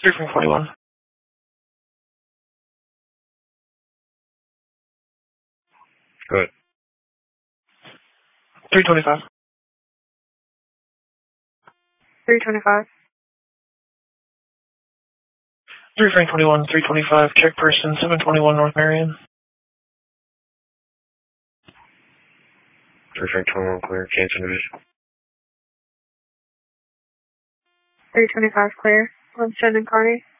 3 from 41. Good. 325. 325. 3 Frank 21, 325. Check person 721 North Marion. 3 Frank 21 clear. Cancel division. 325 clear. Lumsden and Carney.